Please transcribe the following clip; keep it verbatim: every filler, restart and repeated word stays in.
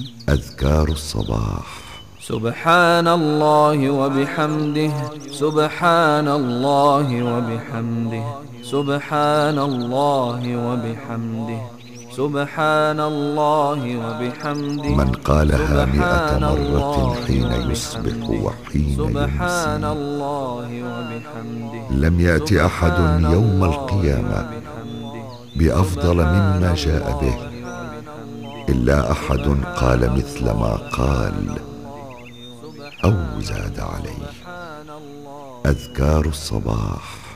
أذكار الصباح. سبحان الله وبحمده، سبحان الله وبحمده، سبحان الله وبحمده، سبحان الله وبحمده. من قالها مئة مرة حين يصبح وحين سبحان يمسي الله وبحمده، لم يأت أحد يوم القيامة بأفضل مما جاء به إلا أحد قال مثل ما قال أو زاد عليه. أذكار الصباح.